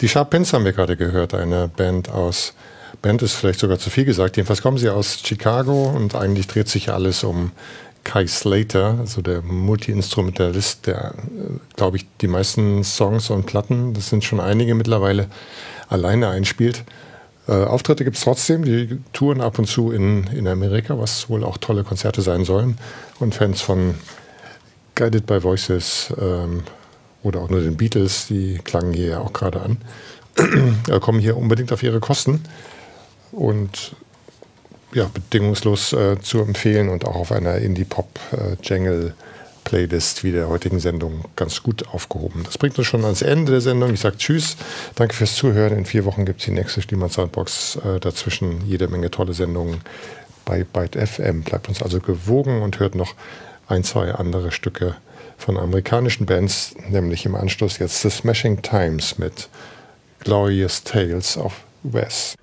Die Sharp Pins haben wir gerade gehört, eine Band ist vielleicht sogar zu viel gesagt, jedenfalls kommen sie aus Chicago und eigentlich dreht sich alles um Kai Slater, also der Multi-Instrumentalist, der, glaube ich, die meisten Songs und Platten, das sind schon einige mittlerweile, alleine einspielt. Auftritte gibt es trotzdem, die touren ab und zu in Amerika, was wohl auch tolle Konzerte sein sollen. Und Fans von Guided by Voices oder auch nur den Beatles, die klangen hier ja auch gerade an, kommen hier unbedingt auf ihre Kosten und ja, bedingungslos zu empfehlen und auch auf einer Indie-Pop-Jangle-Playlist wie der heutigen Sendung ganz gut aufgehoben. Das bringt uns schon ans Ende der Sendung. Ich sage Tschüss, danke fürs Zuhören. In 4 Wochen gibt es die nächste Schliemann Soundbox. Dazwischen jede Menge tolle Sendungen bei Byte FM. Bleibt uns also gewogen und hört noch 1, 2 andere Stücke von amerikanischen Bands, nämlich im Anschluss jetzt The Smashing Times mit Glorious Tales of Wes.